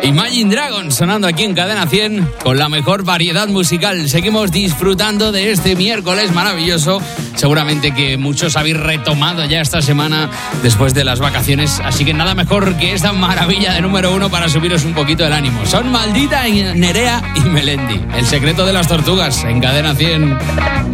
Imagine Dragons sonando aquí en Cadena 100 con la mejor variedad musical. Seguimos disfrutando de este miércoles maravilloso. Seguramente que muchos habéis retomado ya esta semana después de las vacaciones, así que nada mejor que esta maravilla de número 1 para subiros un poquito el ánimo. Son Maldita, Nerea y Melendi. El secreto de las tortugas en Cadena 100.